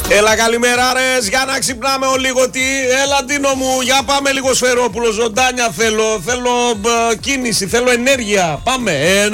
Έλα καλημέρα ρες, για να ξυπνάμε ο λίγο τι. Έλα Ντίνο μου, για πάμε λίγο Σφερόπουλο. Ζωντάνια θέλω κίνηση, θέλω ενέργεια. Πάμε,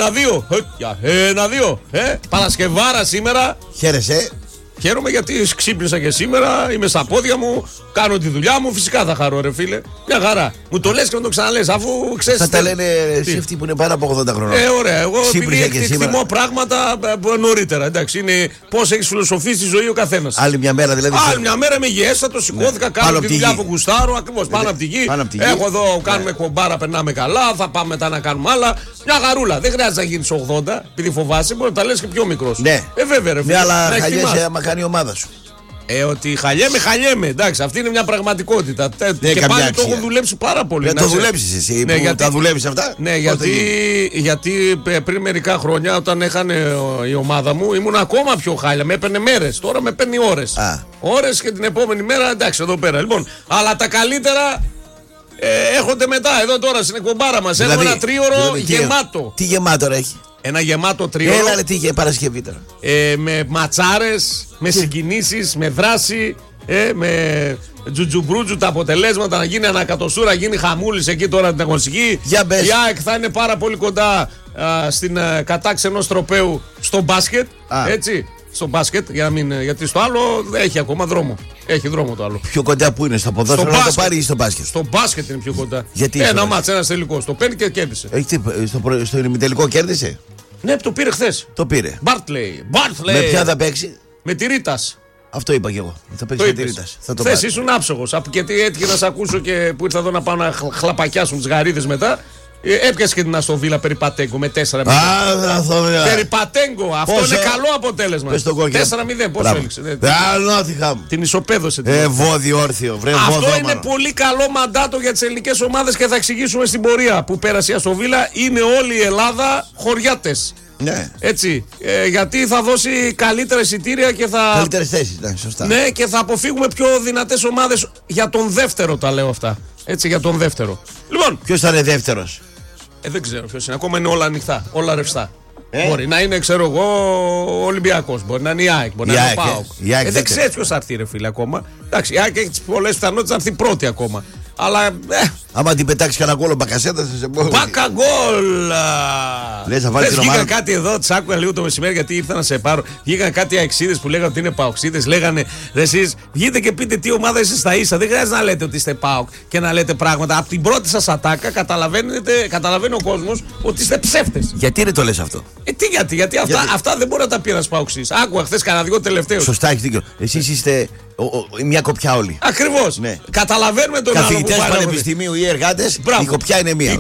1-2. Παρασκευάρα σήμερα. Χαίρεσαι. Χαίρομαι γιατί ξύπνησα και σήμερα, είμαι στα πόδια μου, κάνω τη δουλειά μου, φυσικά θα χαρώ ρε φίλε. Μια χαρά. Μου το λες και να το ξαναλες, αφού ξέρεις. Θα τα λένε σε αυτοί που είναι πάνω από 80 χρόνια. Ωραία, εγώ επειδή εκτιμώ πράγματα νωρίτερα. Εντάξει, είναι πώς έχεις φιλοσοφήσει τη ζωή ο καθένας. Άλλη μια μέρα δηλαδή. Άλλη μια μέρα είμαι υγιέστατο, σηκώθηκα, κάνω τη δουλειά που γουστάρω, ακριβώς πάνω από τη γη. Έχω εδώ, κάνουμε κομπάρα, περνάμε καλά, θα πάμε μετά να κάνουμε άλλα. Μια χαρούλα. Δεν χρειάζεται να γίνει 80, επειδή φοβάσαι, μπορεί να τα λες και πιο μικρός. Ναι, βέβαια, ρε φίλε. Ναι, αλλά χαλιέσαι άμα κάνει η ομάδα σου. Ότι χαλιέμαι. Εντάξει, αυτή είναι μια πραγματικότητα. Και πάλι το έχω δουλέψει πάρα πολύ. Δεν το δουλέψεις εσύ, ναι, που τα δουλεύεις αυτά. Ναι, γιατί πριν μερικά χρόνια όταν έχανε η ομάδα μου ήμουν ακόμα πιο χάλια. Με έπαιρνε μέρες, τώρα με παίρνει ώρες. Ώρες και την επόμενη μέρα εντάξει εδώ πέρα. Λοιπόν, αλλά τα καλύτερα έρχονται μετά. Εδώ τώρα στην εκπομπάρα μας. Έχουμε ένα τρίωρο γεμάτο. Τι γεμάτο έχει? Ένα γεμάτο τρίωρο. Έλα, τι είχε Παρασκευή τώρα. Με ματσάρες, με συγκινήσεις, με δράση, με τζουτζουμπρούτζου τα αποτελέσματα, να γίνει ανακατοσούρα, να γίνει χαμούλης εκεί τώρα την αγωνιστική. Για μπες. Η ΑΕΚ θα είναι πάρα πολύ κοντά στην κατάξη ενός τροπαίου στο μπάσκετ. Έτσι. Στο μπάσκετ, γιατί στο άλλο έχει ακόμα δρόμο. Έχει δρόμο το άλλο. Πιο κοντά που είναι, στο ποδόσφαιρο να το πάρει ή στο μπάσκετ? Στο μπάσκετ είναι πιο κοντά. Γιατί ένα μάτς, ένας τελικός. Το παίρνει και κέρδισε. Στο ημιτελικό κέρδισε? Ναι, το πήρε χθες. Το πήρε. Μπάρτλεϊ. Με ποια θα παίξει? Με τη Ρίτας. Αυτό είπα και εγώ. Θα παίξει με τη Ρίτας. Χθες ήσουν άψογος. Γιατί έτυχε να σε ακούσω και που ήρθα εδώ να πάω να χλαπακιάσουν τις γαρίδες μετά. Έπιασε και την Αστοβίλα Περιπατέγκο με 4-0. Περιπατέγκο, αυτό είναι καλό αποτέλεσμα. 4-0, πόσο έλειξε? Την ισοπαίδωσε. Βόδι όρθιο. Αυτό είναι πολύ καλό μαντάτο για τις ελληνικές ομάδες και θα εξηγήσουμε στην πορεία που πέρασε η Αστοβίλα. Είναι όλη η Ελλάδα χωριάτες. Ναι. Έτσι. Γιατί θα δώσει καλύτερα εισιτήρια και θα. Καλύτερες θέσεις, ναι, σωστά. Ναι, και θα αποφύγουμε πιο δυνατές ομάδες για τον δεύτερο, τα λέω αυτά. Έτσι, για τον δεύτερο. Λοιπόν. Ποιος θα είναι δεύτερος? Δεν ξέρω ποιος είναι. Ακόμα είναι όλα ανοιχτά, όλα ρευστά. Μπορεί να είναι, ξέρω εγώ, ο Ολυμπιακός. Μπορεί να είναι η ΑΕΚ. Μπορεί να είναι ο ΠΑΟΚ. Δεν ξέρει ποιος θα έρθει, ρε φίλε, ακόμα. Εντάξει, η ΑΕΚ έχει πολλές πιθανότητες να έρθει πρώτη ακόμα. Αλλά. Άμα την πετάξει κανένα γκολ ο Μπακασέτας θα σε πω. Μπακαγκόλ! Βγήκαν κάτι εδώ, τις άκουγα λίγο το μεσημέρι γιατί ήρθα να σε πάρω. Βγήκαν κάτι αεξίδες που λέγανε ότι είναι παοξίδες. Λέγανε ρε εσείς, βγείτε και πείτε τι ομάδα είστε στα ίσα. Δεν χρειάζεται να λέτε ότι είστε ΠΑΟΚ και να λέτε πράγματα. Από την πρώτη σας ατάκα καταλαβαίνει ο κόσμος ότι είστε ψεύτες. Γιατί δεν το λες αυτό? Γιατί αυτά δεν μπορεί να τα πει ένας παοξής. Άκουγα χθες κανένα δυο τελευταίους. Σωστά, έχεις δίκιο. Εσείς είστε μια κοπιά όλοι. Ακριβώς. Ναι. Καταλαβαίνουμε τον άλλο. Καθηγητές πανεπιστημίου ή εργάτες, η κοπιά είναι μία.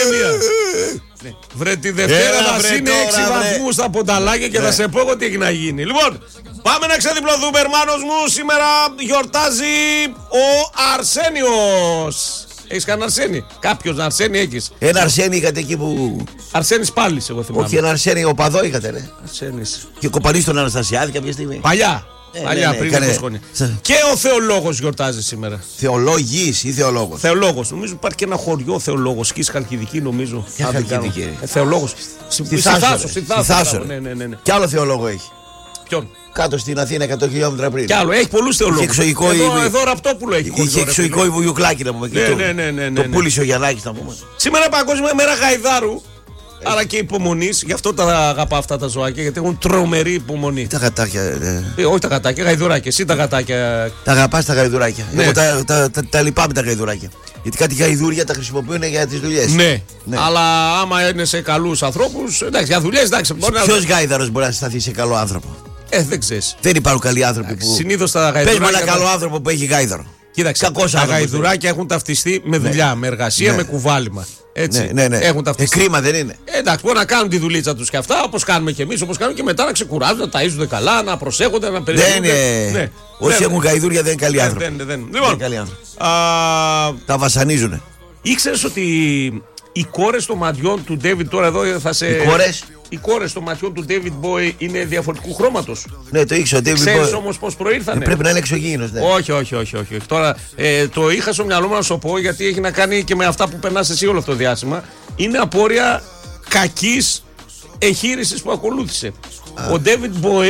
Ναι. Βρε τη Δευτέρα μας είναι 6 βαθμούς στα πονταλάκια και θα σε πω εγώ τι έχει να γίνει. Λοιπόν, πάμε να ξεδιπλωθούμε, ερμάνος μου. Σήμερα γιορτάζει ο Αρσένιος. Έχεις κανένα Αρσένη? Κάποιον Αρσένη έχεις? Ένα Αρσένη είχατε εκεί που. Αρσένης πάλις, εγώ θυμάμαι. Όχι, ένα Αρσένη οπαδό είχατε, ρε. Αρσένης. Και κοπανείς τον Αναστασιάδη κάποια στιγμή. Παλιά. Παλιά, πριν 20 χρόνια. Και ο Θεολόγος γιορτάζει σήμερα. Θεολόγης ή Θεολόγος? Θεολόγος. Νομίζω υπάρχει και ένα χωριό Θεολόγος. Σκής Χαλκιδική, νομίζω. Ποια Χαλκιδική? Θεολόγος. Στη Θάσο. Ναι. Κι άλλο Θεολόγο έχει. Ποιον? Κάτω στην Αθήνα 100 χιλιόμετρα πριν. Κι άλλο, έχει πολλούς θεολόγους. Εδώ Ραπτόπουλο έχει. Είχε εξωγικό η Βουγιουκλάκη να πούμε. Ναι. Το πούλησε ο Γιαννάκης να πούμε. Σήμερα Παγκόσμια Μέρα Γαϊδάρου. Αλλά και υπομονής, γι' αυτό τα αγαπά αυτά τα ζωάκια, γιατί έχουν τρομερή υπομονή. Τα γατάκια. Όχι τα γατάκια, γαϊδουράκια. Εσύ τα γατάκια. Τα αγαπάς τα γαϊδουράκια. Ναι. Εγώ τα λυπάμαι τα γαϊδουράκια. Γιατί κάτι γαϊδούρια τα χρησιμοποιούν για τις δουλειές. Ναι. Αλλά άμα είναι σε καλούς ανθρώπους, εντάξει, για δουλειές, εντάξει. Ποιος γάιδαρος μπορεί να σταθεί σε καλό άνθρωπο? Δεν ξέρεις. Δεν υπάρχουν καλοί άνθρωποι που. Συνήθως τα γαϊδουράκια. Πες με ένα καλό άνθρωπο που έχει γάιδαρο. Κοίταξε, τα γαϊδουράκια έχουν ταυτιστεί με δουλειά, με εργασία, με κουβάλιμα. Έτσι. Ναι. Έχουν ταυτιστεί. Κρίμα δεν είναι? Εντάξει, μπορούν να κάνουν τη δουλίτσα τους και αυτά, όπως κάνουμε και εμείς, όπως κάνουμε και μετά να ξεκουράζουν, να ταΐζονται καλά, να προσέχονται, να περιμένουν. Ναι. Όσοι έχουν γαϊδούρια δεν είναι καλοί άνθρωποι. Λοιπόν, τα βασανίζουν. Ήξερες ότι οι κόρες των ματιών του David, τώρα εδώ θα σε. Οι κόρες των ματιών του David Bowie είναι διαφορετικού χρώματος. Ναι, το ήξερα. Ξέρεις όμως πώς προήρθανε? Πρέπει να είναι εξωγήινος. Ναι. Όχι. Τώρα το είχα στο μυαλό μου να σου πω, γιατί έχει να κάνει και με αυτά που περνάς εσύ όλο αυτό το διάστημα. Είναι απόρρια κακής εγχείρησης που ακολούθησε. Ο David Bowie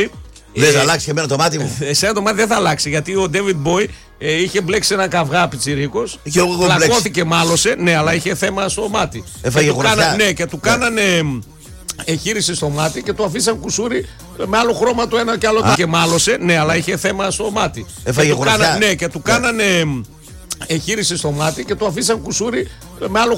Δεν θα αλλάξει και εμένα το μάτι μου. Εσένα το μάτι δεν θα αλλάξει, γιατί ο David Boy είχε μπλέξει ένα καυγά πιτσιρίκος. Πλακώθηκε, μάλωσε, ναι, αλλά είχε θέμα στο μάτι. Έφαγε χωραφιά. Ναι, και του κάνανε εγχείρηση στο μάτι και του αφήσαν κουσούρι με άλλο χρώμα το ένα και άλλο το. Και μάλωσε, ναι, αλλά είχε θέμα στο μάτι. Έφαγε χωραφιά. Ναι, και του κάνανε εγχείρηση στο μάτι και του αφήσαν κουσούρι με άλλο